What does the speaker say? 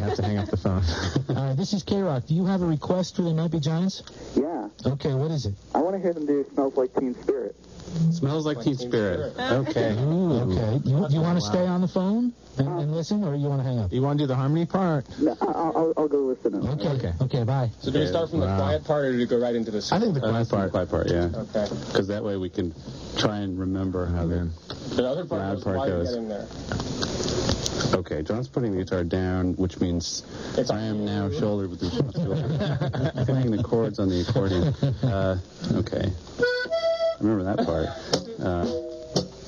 have to hang up the phone. This is K-Rock. Do you have a request for the Might Be Giants? Yeah. Okay, what is it? I want to hear them do Smells Like Teen Spirit. Smells like Teen Spirit. Okay. Ooh, okay. You want to stay on the phone and listen, or you want to hang up? You want to do the harmony part? No, I'll go listen. Okay, bye. So do we start from the quiet part, or do we go right into the song? I think the quiet part, yeah. Okay. Because that way we can try and remember how the other part goes. Get in there. Okay, John's putting the guitar down, which means I am now shouldered with responsibility. Playing the chords on the accordion. Okay. I remember that part.